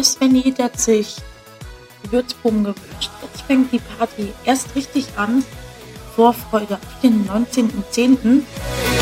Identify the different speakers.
Speaker 1: Svenny, der hat sich Gewürzbogen gewünscht. Jetzt fängt die Party erst richtig an. Vorfreude auf den 19.10.